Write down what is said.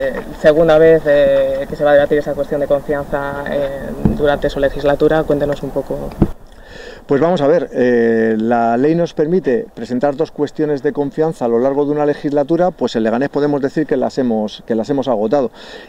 Segunda vez que se va a debatir esa cuestión de confianza durante su legislatura. Cuéntenos un poco. Pues vamos a ver, la ley nos permite presentar 2 cuestiones de confianza a lo largo de una legislatura, pues en Leganés podemos decir que las hemos agotado.